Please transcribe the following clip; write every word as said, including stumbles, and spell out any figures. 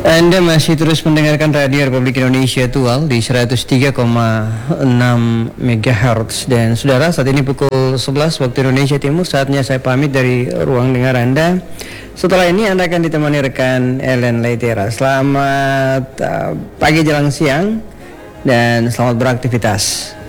Anda masih terus mendengarkan Radio Republik Indonesia Tual di seratus tiga koma enam megahertz. Dan saudara, saat ini pukul sebelas waktu Indonesia Timur. Saatnya saya pamit dari ruang dengar Anda. Setelah ini Anda akan ditemani rekan Ellen Leitera. Selamat uh, pagi jelang siang dan selamat beraktivitas.